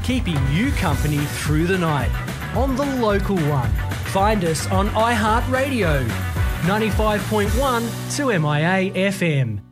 keeping you company through the night on the local one. Find us on iHeartRadio, 95.1 2MIA FM.